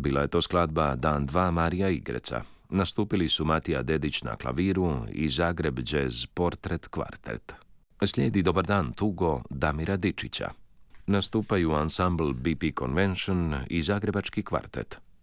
bila je to skladba Dan 2 Marija Igreca. Nastupili su Matija Dedić na klaviru i Zagreb Jazz Portret Kvartet. Slijedi Dobar dan Tugo Damira Dičića. Nastupaju ansambl BP Convention i Zagrebački kvartet.